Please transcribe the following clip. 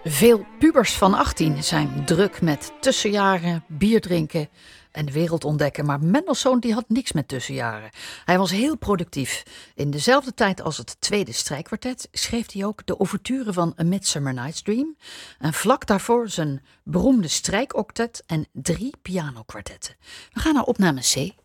Veel pubers van 18 zijn druk met tussenjaren, bier drinken en de wereld ontdekken. Maar Mendelssohn die had niks met tussenjaren. Hij was heel productief. In dezelfde tijd als het tweede strijkkwartet schreef hij ook de ouverture van A Midsummer Night's Dream. En vlak daarvoor zijn beroemde strijkoctet en 3 pianokwartetten. We gaan naar opname C.